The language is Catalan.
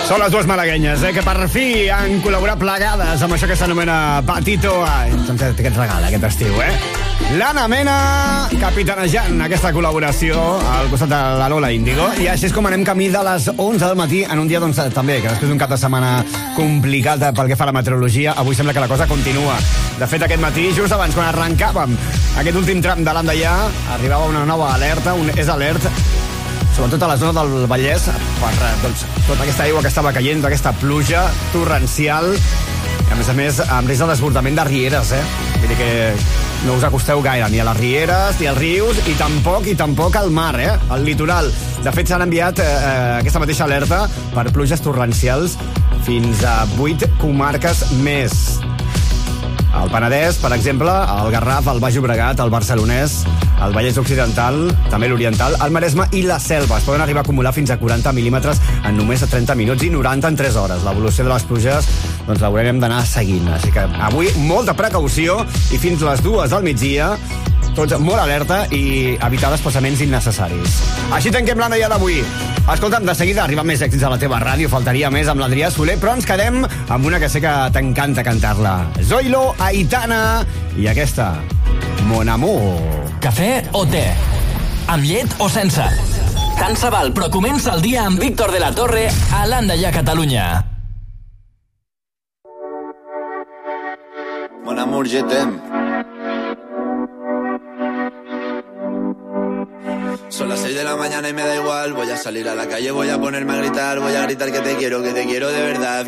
Són les dues malaguenyes, que per fi han col·laborat plegades amb això que s'anomena Patito. Doncs aquest regal, aquest estiu, L'Anna Mena capitanejant aquesta col·laboració al costat de la Lola Índigo. I així és com anem camí de les 11 del matí en un dia, doncs, també, que després d'un cap de setmana complicat pel que fa a la meteorologia, avui sembla que la cosa continua. De fet, aquest matí, just abans, quan arrencàvem aquest últim tram de l'Andaià, arribava una nova alerta, un és alert, sobretot a la zona del Vallès, per doncs, tota aquesta aigua que estava caient, aquesta pluja torrencial, i a més, amb risc de desbordament de rieres, Vull dir que no us acosteu gaire, ni a les rieres, ni als rius, i tampoc al mar, al litoral. De fet, s'han enviat aquesta mateixa alerta per pluges torrencials fins a 8 comarques més. El Penedès, per exemple, el Garraf, el Baix Llobregat, el Barcelonès, el Vallès Occidental, també l'Oriental, el Maresme i la Selva. Es poden arribar a acumular fins a 40 mil·límetres en només 30 minuts i 90 en 3 hores. L'evolució de les pluges doncs l'haurem d'anar seguint. Així que avui molta precaució i fins les 2 del migdia tots molt alerta i evitar desplaçaments innecessaris. Així tanquem l'Andaià d'avui. Escolta'm, de seguida arriben més èxits a la teva ràdio, faltaria més amb l'Adrià Soler, però ens quedem amb una que sé que t'encanta cantar-la. Zoilo, Aitana i aquesta, Mon Amour. Cafè o te? Amb llet o sense? Tant se val, però comença el dia amb Víctor de la Torre a l'Andaià, Catalunya. Mon amour, je t'aime. Son las 6 de la mañana y me da igual. Voy a salir a la calle, voy a ponerme a gritar. Voy a gritar que te quiero de verdad.